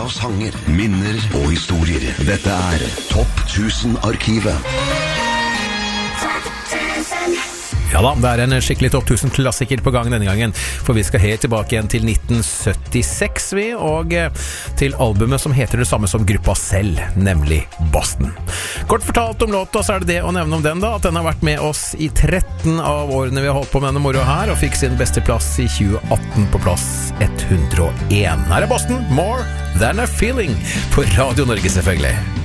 av sanger, minner og historier. Dette Topp 1000-arkivet. Ja da, det en skikkelig Topp 1000-klassiker på gang denne gangen, for vi skal helt tilbake igjen til 1976, og til albumet som heter det samme som gruppa selv, nemlig Boston. Kort fortalt om låta, så det det å nevne om den da, at den har vært med oss i 13 av årene vi har holdt på med denne moro her, og fikk sin beste plass i 2018 på plass 101. Her Boston, More Than a Feeling, på Radio Norge selvfølgelig.